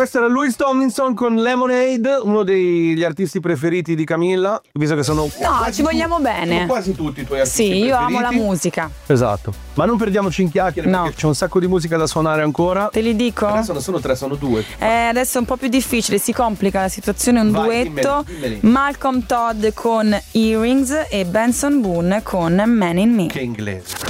questo era Louis Tomlinson con Lemonade, uno degli artisti preferiti di Camilla, visto che sono ci vogliamo bene. Sono quasi tutti i tuoi artisti preferiti. Io amo la musica. Esatto. Ma non perdiamoci in chiacchiere, perché c'è un sacco di musica da suonare ancora. Te li dico? Adesso non sono 3, sono 2. Adesso è un po' più difficile, si complica la situazione, un duetto. Dimmeli. Malcolm Todd con Earrings e Benson Boone con Man in Me. Che inglese.